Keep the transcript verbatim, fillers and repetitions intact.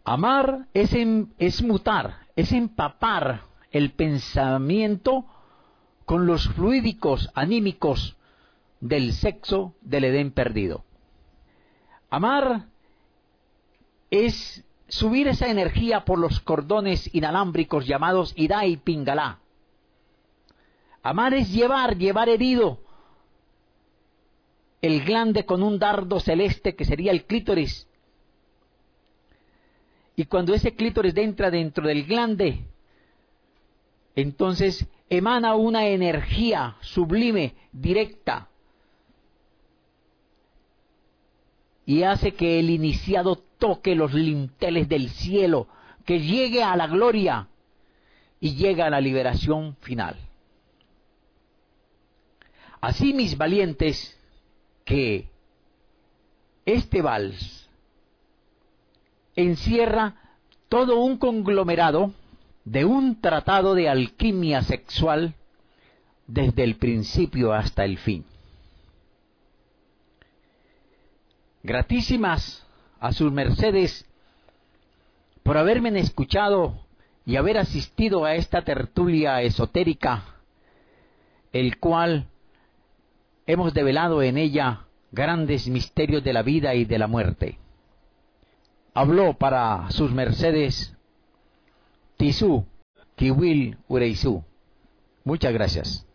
Amar es, en, es mutar, es empapar el pensamiento con los fluídicos anímicos del sexo del Edén perdido. Amar es subir esa energía por los cordones inalámbricos llamados Ida y Pingalá. Amar es llevar, llevar herido el glande con un dardo celeste que sería el clítoris. Y cuando ese clítoris entra dentro del glande, entonces emana una energía sublime, directa, y hace que el iniciado toque los linteles del cielo, que llegue a la gloria y llegue a la liberación final. Así, mis valientes, que este vals encierra todo un conglomerado de un tratado de alquimia sexual desde el principio hasta el fin. Gratísimas a sus mercedes por haberme escuchado y haber asistido a esta tertulia esotérica, el cual hemos develado en ella grandes misterios de la vida y de la muerte. Habló para sus mercedes Tisú Kiwil Ureisú. Muchas gracias.